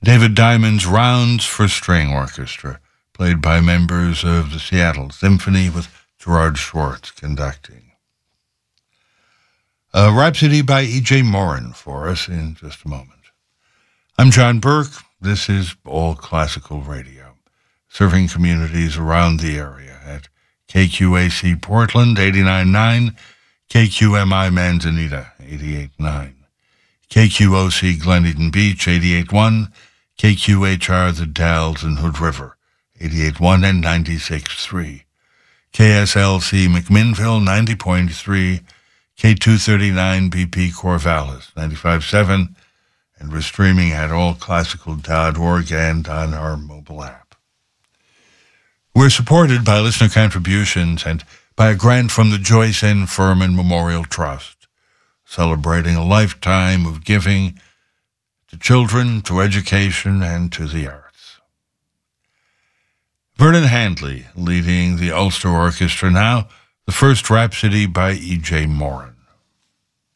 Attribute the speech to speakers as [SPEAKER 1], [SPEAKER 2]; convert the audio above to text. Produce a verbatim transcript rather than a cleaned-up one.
[SPEAKER 1] David Diamond's Rounds for String Orchestra, played by members of the Seattle Symphony with Gerard Schwartz conducting. A Rhapsody by E J Morin for us in just a moment. I'm John Burke. This is All Classical Radio, serving communities around the area at K Q A C Portland, eighty-nine point nine, K Q M I Manzanita, eighty-eight point nine, K Q O C Glen Eden Beach, eighty-eight point one, K Q H R The Dalles and Hood River, eighty-eight point one and ninety-six point three, K S L C McMinnville, ninety point three, K two thirty-nine B P Corvallis, ninety-five point seven, and we're streaming at all classical dot org and on our mobile app. We're supported by listener contributions and by a grant from the Joyce N. Furman Memorial Trust, celebrating a lifetime of giving to children, to education, and to the arts. Vernon Handley leading the Ulster Orchestra now, the first Rhapsody by E J Morin.